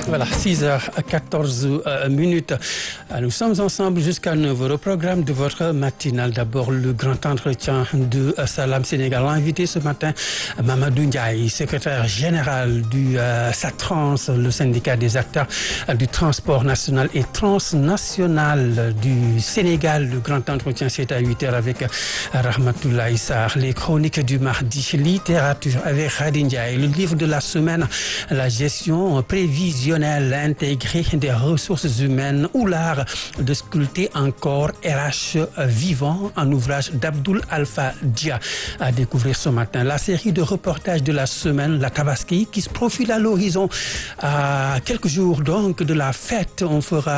Voilà, 6h14 minutes. Nous sommes ensemble jusqu'à 9h. Au programme de votre matinale, d'abord le grand entretien de Salam Sénégal. Invité ce matin, Mamadou Ndiaye, secrétaire général du SATRANS, le syndicat des acteurs du transport national et transnational du Sénégal. Le grand entretien, c'est à 8h avec Rahmatoulaye Sarr. Les chroniques du mardi, littérature avec Khady Ndiaye. Le livre de la semaine, la gestion prévisionnelle intégrée des ressources humaines ou l'art de sculpter un corps RH vivant, un ouvrage d'Abdoul Alpha Dia à découvrir ce matin. La série de reportages de la semaine, la Tabaski, qui se profile à l'horizon à quelques jours donc de la fête. On fera